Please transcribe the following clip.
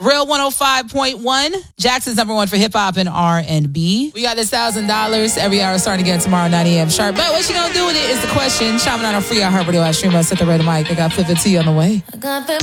Real 105.1. Jackson's number one for hip hop and R&B. We got this $1,000 every hour starting again tomorrow, 9 a.m. sharp. But what you gonna do with it is the question. Shopping on a free iHeartRadio app, stream us at the Red Mic. I got Flip It T on the way.